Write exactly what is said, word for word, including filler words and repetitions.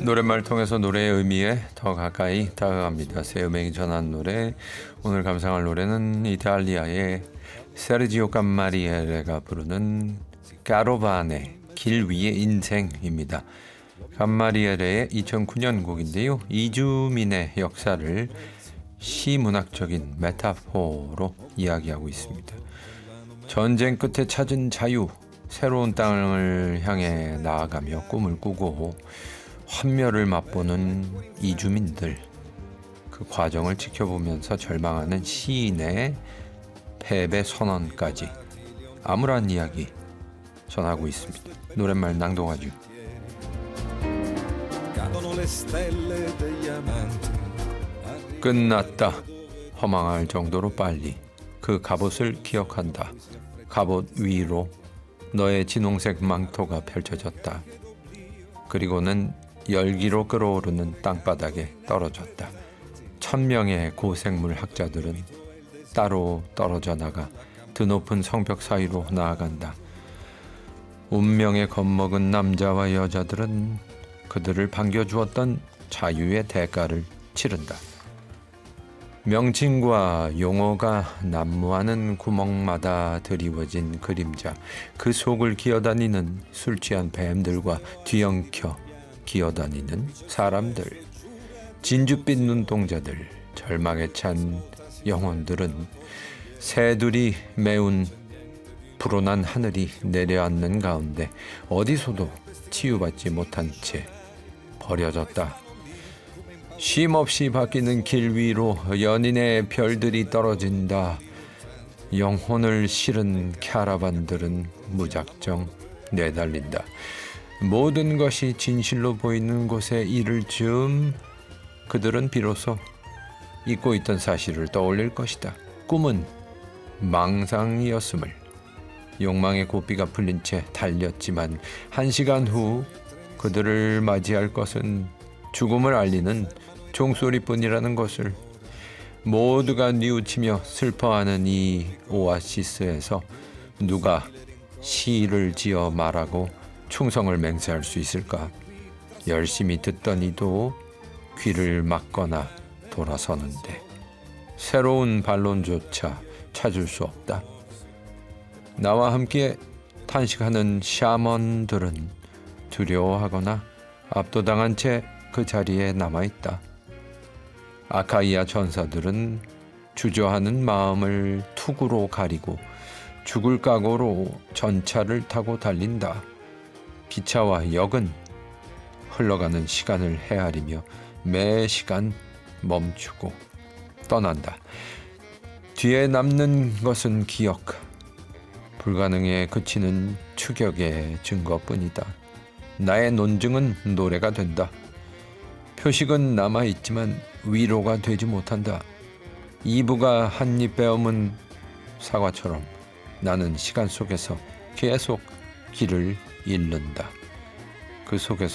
노랫말을 통해서 노래의 의미에 더 가까이 다가갑니다. 새 음악이 전한 노래. 오늘 감상할 노래는 이탈리아의 세르지오 감마리에레가 부르는 까로바네 길 위의 인생입니다. 감마리에레의 이천구 년 곡인데요. 이주민의 역사를 시문학적인 메타포로 이야기하고 있습니다. 전쟁 끝에 찾은 자유, 새로운 땅을 향해 나아가며 꿈을 꾸고 환멸을 맛보는 이주민들, 그 과정을 지켜보면서 절망하는 시인의 패배 선언까지 암울한 이야기 전하고 있습니다. 노랫말 낭독하죠. 끝났다. 허망할 정도로 빨리 그 갑옷을 기억한다. 갑옷 위로 너의 진홍색 망토가 펼쳐졌다. 그리고는 열기로 끓어오르는 땅바닥에 떨어졌다. 천명의 고생물 학자들은 따로 떨어져 나가 드높은 성벽 사이로 나아간다. 운명에 겁먹은 남자와 여자들은 그들을 반겨주었던 자유의 대가를 치른다. 명칭과 용어가 난무하는 구멍마다 드리워진 그림자, 그 속을 기어다니는 술 취한 뱀들과 뒤엉켜 기어다니는 사람들, 진주빛 눈동자들, 절망에 찬 영혼들은 새들이 메운 불온한 하늘이 내려앉는 가운데 어디서도 치유받지 못한 채 버려졌다. 쉼없이 바뀌는 길 위로 연인의 별들이 떨어진다. 영혼을 실은 캐러반들은 무작정 내달린다. 모든 것이 진실로 보이는 곳에 이를 즈음 그들은 비로소 잊고 있던 사실을 떠올릴 것이다. 꿈은 망상이었음을. 욕망의 고삐가 풀린 채 달렸지만 한 시간 후 그들을 맞이할 것은 죽음을 알리는 종소리뿐이라는 것을. 모두가 뉘우치며 슬퍼하는 이 오아시스에서 누가 시를 지어 말하고 충성을 맹세할 수 있을까? 열심히 듣던 이도 귀를 막거나 돌아서는데 새로운 반론조차 찾을 수 없다. 나와 함께 탄식하는 샤먼들은 두려워하거나 압도당한 채 그 자리에 남아있다. 아카이아 전사들은 주저하는 마음을 투구로 가리고 죽을 각오로 전차를 타고 달린다. 기차와 역은 흘러가는 시간을 헤아리며 매 시간 멈추고 떠난다. 뒤에 남는 것은 기억, 불가능에 그치는 추격의 증거뿐이다. 나의 논증은 노래가 된다. 표식은 남아있지만 위로가 되지 못한다. 이부가 한입 베어문 사과처럼 나는 시간 속에서 계속 길을 잃는다. 그 속에서